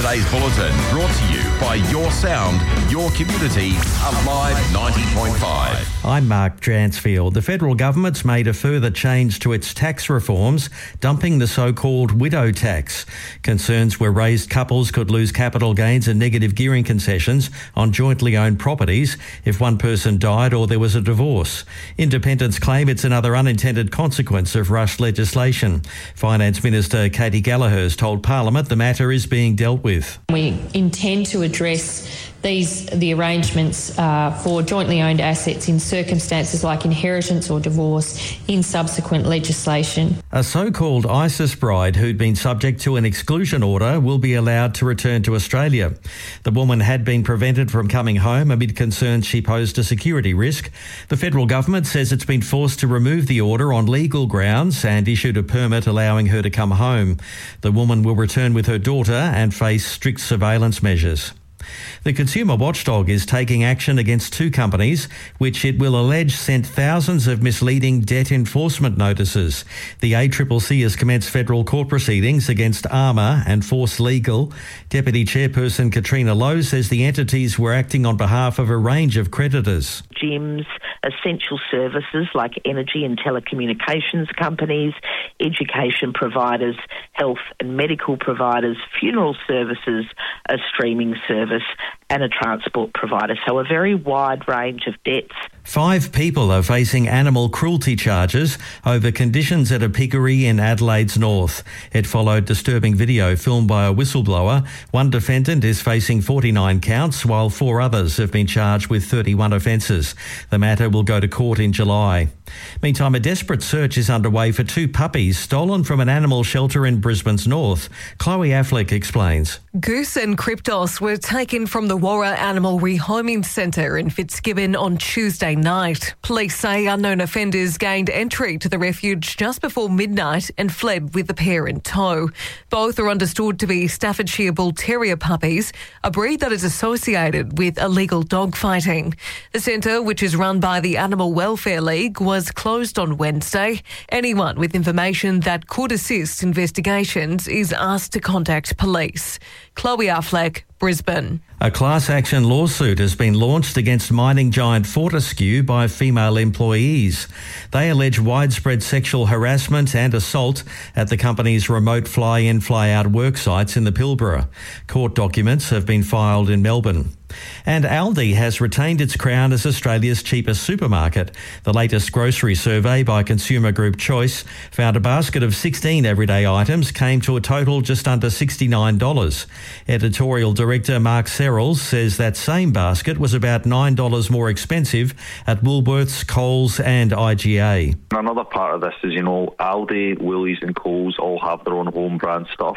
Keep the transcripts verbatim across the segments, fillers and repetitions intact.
Today's bulletin brought to you by Your Sound, Your Community, Alive ninety point five. I'm Mark Dransfield. The federal government's made a further change to its tax reforms, dumping the so-called widow tax. Concerns were raised couples could lose capital gains and negative gearing concessions on jointly owned properties if one person died or there was a divorce. Independents claim it's another unintended consequence of rushed legislation. Finance Minister Katie Gallagher told Parliament the matter is being dealt with. We intend to address these the arrangements uh, for jointly owned assets in circumstances like inheritance or divorce in subsequent legislation. A so-called ISIS bride who'd been subject to an exclusion order will be allowed to return to Australia. The woman had been prevented from coming home amid concerns she posed a security risk. The federal government says it's been forced to remove the order on legal grounds and issued a permit allowing her to come home. The woman will return with her daughter and face strict surveillance measures. The consumer watchdog is taking action against two companies which it will allege sent thousands of misleading debt enforcement notices. The A C C C has commenced federal court proceedings against Armour and Force Legal. Deputy Chairperson Katrina Lowe says the entities were acting on behalf of a range of creditors. Gyms, essential services like energy and telecommunications companies, education providers, health and medical providers, funeral services, a streaming service and a transport provider. So a very wide range of debts. Five people are facing animal cruelty charges over conditions at a piggery in Adelaide's north. It followed disturbing video filmed by a whistleblower. One defendant is facing forty-nine counts, while four others have been charged with thirty-one offences. The matter will go to court in July. Meantime, a desperate search is underway for two puppies stolen from an animal shelter in Brisbane's north. Chloe Affleck explains. Goose and Kryptos were taken from the Warra Animal Rehoming Centre in Fitzgibbon on Tuesday night. Police say unknown offenders gained entry to the refuge just before midnight and fled with the pair in tow. Both are understood to be Staffordshire Bull Terrier puppies, a breed that is associated with illegal dog fighting. The centre, which is run by the Animal Welfare League, was closed on Wednesday. Anyone with information that could assist investigations is asked to contact police. Chloe Affleck, Brisbane. A class action lawsuit has been launched against mining giant Fortescue by female employees. They allege widespread sexual harassment and assault at the company's remote fly-in, fly-out work sites in the Pilbara. Court documents have been filed in Melbourne. And Aldi has retained its crown as Australia's cheapest supermarket. The latest grocery survey by consumer group Choice found a basket of sixteen everyday items came to a total just under sixty-nine dollars. Editorial director Mark Serrell says that same basket was about nine dollars more expensive at Woolworths, Coles and I G A. Another part of this is, you know, Aldi, Woolies and Coles all have their own home brand stuff.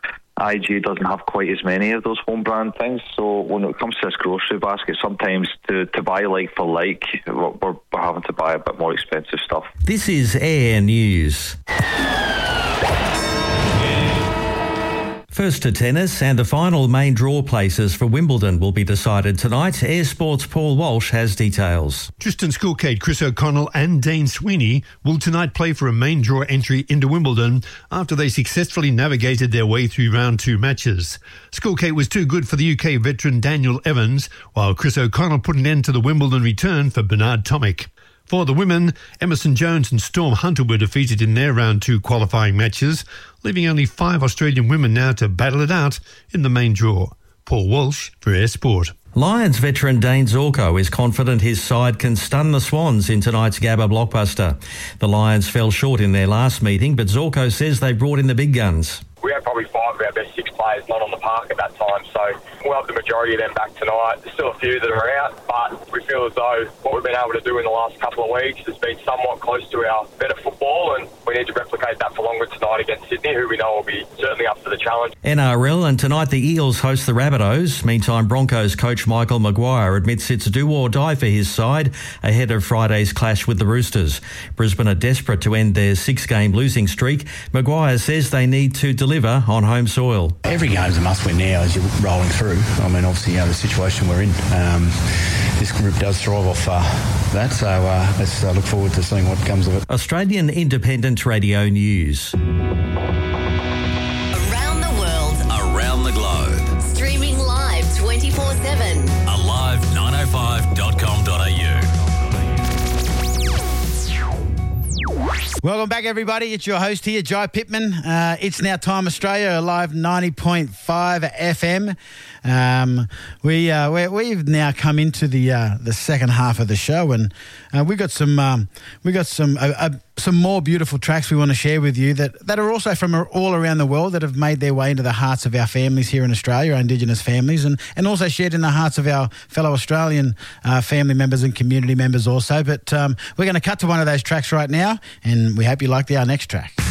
I G doesn't have quite as many of those home brand things, so when it comes to this grocery basket, sometimes to, to buy like for like, we're, we're having to buy a bit more expensive stuff. This is Air News. First to tennis, and the final main draw places for Wimbledon will be decided tonight. Air Sports' Paul Walsh has details. Tristan Skulkate, Chris O'Connell and Dane Sweeney will tonight play for a main draw entry into Wimbledon after they successfully navigated their way through round two matches. Skulkate was too good for the U K veteran Daniel Evans, while Chris O'Connell put an end to the Wimbledon return for Bernard Tomic. For the women, Emerson Jones and Storm Hunter were defeated in their round two qualifying matches, leaving only five Australian women now to battle it out in the main draw. Paul Walsh for Air Sport. Lions veteran Dane Zorko is confident his side can stun the Swans in tonight's Gabba blockbuster. The Lions fell short in their last meeting, but Zorko says they brought in the big guns. We had probably five of our best six players not on the park at that time, so we'll have the majority of them back tonight. There's still a few that are out, but we feel as though what we've been able to do in the last couple of weeks has been somewhat close to our better football, and we need to replicate that for longer tonight against Sydney, who we know will be certainly up for the challenge. N R L, and tonight the Eels host the Rabbitohs. Meantime, Broncos coach Michael Maguire admits it's a do or die for his side ahead of Friday's clash with the Roosters. Brisbane are desperate to end their six-game losing streak. Maguire says they need to deliver on home soil. Every game's a must-win now as you're rolling through. I mean, obviously, you know, the situation we're in. Um, this group does thrive off uh, that, so uh, let's uh, look forward to seeing what comes of it. Australian Independent Radio News. Around the world, around the globe. Streaming live twenty-four seven. alive nine oh five dot com dot a u. Welcome back, everybody. It's your host here, Jai Pittman. Uh, it's Now Time Australia, Alive ninety point five F M. Um, we uh, we we've now come into the uh, the second half of the show, and uh, we got some um, we got some uh, uh, some more beautiful tracks we want to share with you that, that are also from all around the world that have made their way into the hearts of our families here in Australia, our Indigenous families, and, and also shared in the hearts of our fellow Australian uh, family members and community members also. But um, we're going to cut to one of those tracks right now, and we hope you like the, our next track.